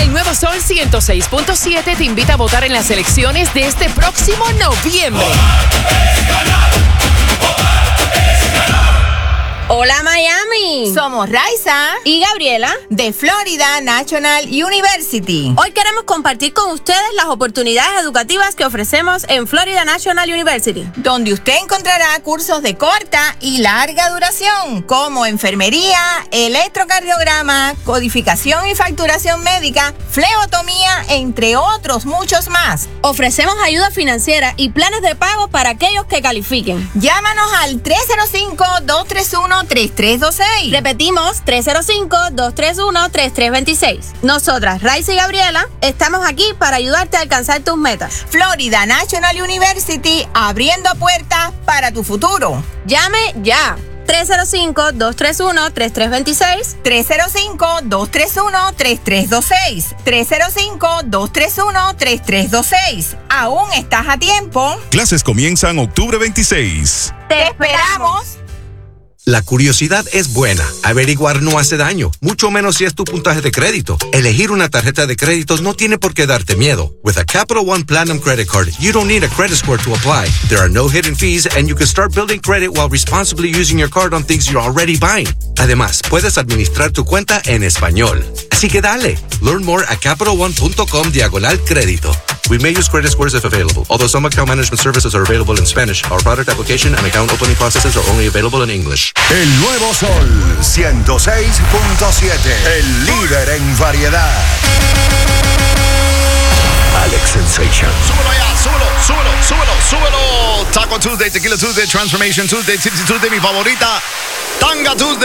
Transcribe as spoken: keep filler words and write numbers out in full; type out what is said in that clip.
El Nuevo Sol ciento seis punto siete te invita a votar en las elecciones de este próximo noviembre. Hola Miami, somos Raiza y Gabriela de Florida National University. Hoy queremos compartir con ustedes las oportunidades educativas que ofrecemos en Florida National University, donde usted encontrará cursos de corta y larga duración como enfermería, electrocardiograma, codificación y facturación médica, flebotomía, entre otros muchos más. Ofrecemos ayuda financiera y planes de pago para aquellos que califiquen. Llámanos al tres cero cinco, dos tres uno, tres tres dos seis. Repetimos, tres cero cinco, dos tres uno, tres tres dos seis. Nosotras, Raiza y Gabriela, estamos aquí para ayudarte a alcanzar tus metas. Florida National University, abriendo puertas para tu futuro. Llame ya. tres cero cinco, dos tres uno, tres tres dos seis. tres cero cinco, dos tres uno, tres tres dos seis. tres cero cinco, dos tres uno, tres tres dos seis. Aún estás a tiempo. Clases comienzan octubre veintiséis. ¡Te esperamos! La curiosidad es buena. Averiguar no hace daño, mucho menos si es tu puntaje de crédito. Elegir una tarjeta de créditos no tiene por qué darte miedo. With a Capital One Platinum Credit Card, you don't need a credit score to apply. There are no hidden fees and you can start building credit while responsibly using your card on things you're already buying. Además, puedes administrar tu cuenta en español. Así que dale. Learn more at capital one punto com diagonal crédito. We may use credit scores if available. Although some account management services are available in Spanish, our product application and account opening processes are only available in English. El Nuevo Sol ciento seis punto siete, el líder en variedad. Alex Sensation. Súbelo allá, súbelo, súbelo, súbelo, súbelo. Taco Tuesday, Tequila Tuesday, Transformation Tuesday, Tipsy Tuesday, mi favorita. Tanga Tuesday.